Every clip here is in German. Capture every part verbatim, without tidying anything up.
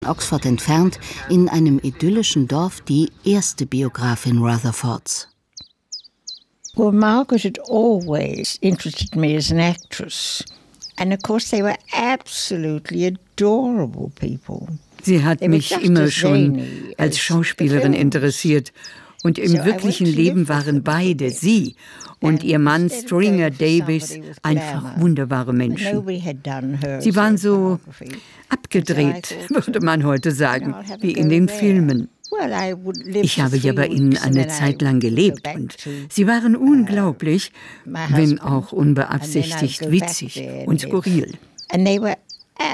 Oxford entfernt, in einem idyllischen Dorf, die erste Biografin Rutherfords. Well, Margaret had always interested me as an actress. And of course they were absolutely adorable people. Sie hat mich immer schon als Schauspielerin interessiert. Und im wirklichen Leben waren beide, sie und ihr Mann Stringer Davis, einfach wunderbare Menschen. Sie waren so abgedreht, würde man heute sagen, wie in den Filmen. Ich habe ja bei ihnen eine Zeit lang gelebt und sie waren unglaublich, wenn auch unbeabsichtigt witzig und skurril. And they were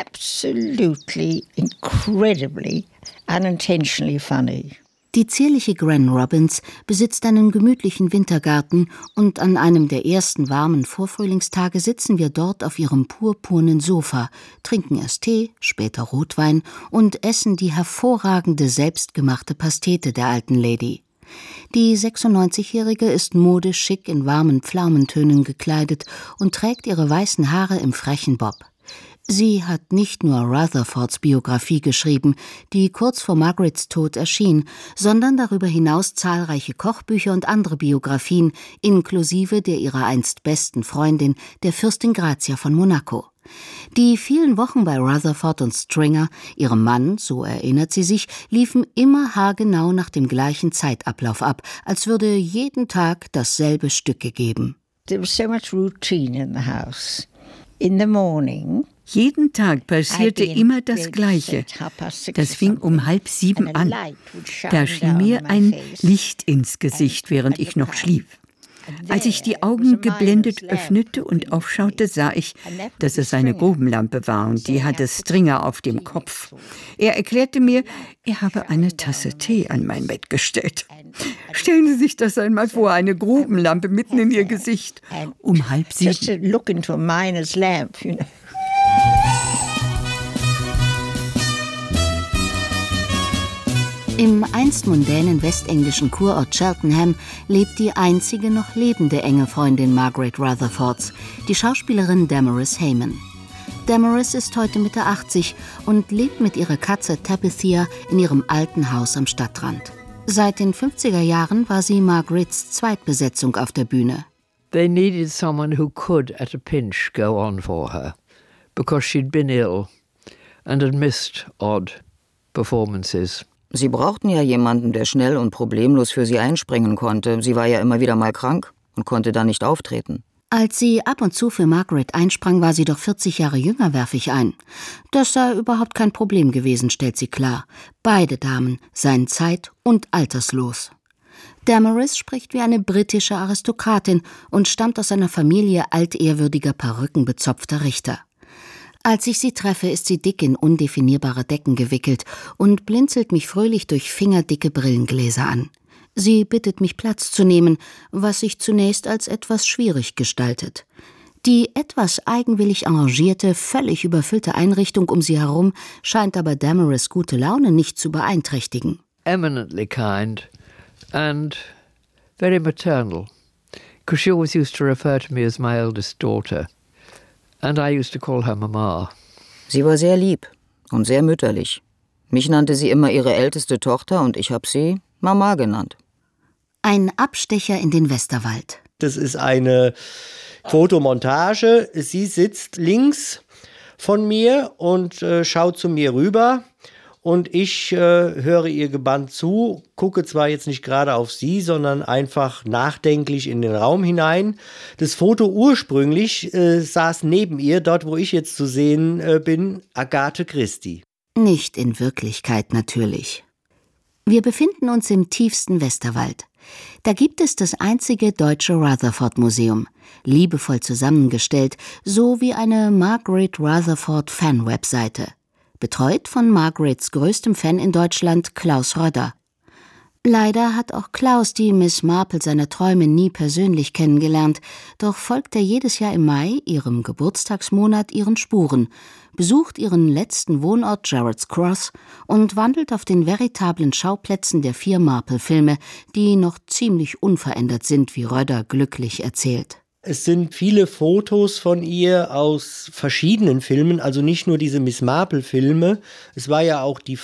absolutely incredibly unintentionally funny. Die zierliche Gran Robbins besitzt einen gemütlichen Wintergarten und an einem der ersten warmen Vorfrühlingstage sitzen wir dort auf ihrem purpurnen Sofa, trinken erst Tee, später Rotwein und essen die hervorragende selbstgemachte Pastete der alten Lady. Die sechsundneunzigjährige ist modisch schick in warmen Pflaumentönen gekleidet und trägt ihre weißen Haare im frechen Bob. Sie hat nicht nur Rutherfords Biografie geschrieben, die kurz vor Margarets Tod erschien, sondern darüber hinaus zahlreiche Kochbücher und andere Biografien, inklusive der ihrer einst besten Freundin, der Fürstin Grazia von Monaco. Die vielen Wochen bei Rutherford und Stringer, ihrem Mann, so erinnert sie sich, liefen immer haargenau nach dem gleichen Zeitablauf ab, als würde jeden Tag dasselbe Stück gegeben. There was so much routine in the house. In the morning Jeden Tag passierte immer das Gleiche. Das fing um halb sieben an. Da schien mir ein Licht ins Gesicht, während ich noch schlief. Als ich die Augen geblendet öffnete und aufschaute, sah ich, dass es eine Grubenlampe war und die hatte Stringer auf dem Kopf. Er erklärte mir, er habe eine Tasse Tee an mein Bett gestellt. Stellen Sie sich das einmal vor, eine Grubenlampe mitten in Ihr Gesicht. Um halb sieben. Im einst mondänen westenglischen Kurort Cheltenham lebt die einzige noch lebende enge Freundin Margaret Rutherfords, die Schauspielerin Damaris Hayman. Damaris ist heute Mitte achtzig und lebt mit ihrer Katze Tabitha in ihrem alten Haus am Stadtrand. Seit den fünfziger Jahren war sie Margarets Zweitbesetzung auf der Bühne. They needed someone who could at a pinch go on for her, because she'd been ill and had missed odd performances. Sie brauchten ja jemanden, der schnell und problemlos für sie einspringen konnte. Sie war ja immer wieder mal krank und konnte dann nicht auftreten. Als sie ab und zu für Margaret einsprang, war sie doch vierzig Jahre jünger, werfe ich ein. Das sei überhaupt kein Problem gewesen, stellt sie klar. Beide Damen seien zeit- und alterslos. Damaris spricht wie eine britische Aristokratin und stammt aus einer Familie altehrwürdiger, perückenbezopfter Richter. Als ich sie treffe, ist sie dick in undefinierbare Decken gewickelt und blinzelt mich fröhlich durch fingerdicke Brillengläser an. Sie bittet mich, Platz zu nehmen, was sich zunächst als etwas schwierig gestaltet. Die etwas eigenwillig arrangierte, völlig überfüllte Einrichtung um sie herum scheint aber Damaris' gute Laune nicht zu beeinträchtigen. Eminently kind and very maternal, because she always used to refer to me as my eldest daughter. And I used to call her Mama. Sie war sehr lieb und sehr mütterlich. Mich nannte sie immer ihre älteste Tochter und ich habe sie Mama genannt. Ein Abstecher in den Westerwald. Das ist eine Fotomontage. Sie sitzt links von mir und äh, schaut zu mir rüber. Und ich äh, höre ihr gebannt zu, gucke zwar jetzt nicht gerade auf sie, sondern einfach nachdenklich in den Raum hinein. Das Foto ursprünglich äh, saß neben ihr, dort wo ich jetzt zu sehen äh, bin, Agathe Christie. Nicht in Wirklichkeit natürlich. Wir befinden uns im tiefsten Westerwald. Da gibt es das einzige deutsche Rutherford-Museum, liebevoll zusammengestellt, so wie eine Margaret Rutherford-Fan-Webseite. Betreut von Margarets größtem Fan in Deutschland, Klaus Rödder. Leider hat auch Klaus die Miss Marple seiner Träume nie persönlich kennengelernt, doch folgt er jedes Jahr im Mai, ihrem Geburtstagsmonat, ihren Spuren, besucht ihren letzten Wohnort Gerrards Cross und wandelt auf den veritablen Schauplätzen der vier Marple-Filme, die noch ziemlich unverändert sind, wie Rödder glücklich erzählt. Es sind viele Fotos von ihr aus verschiedenen Filmen, also nicht nur diese Miss Marple-Filme. Es war ja auch die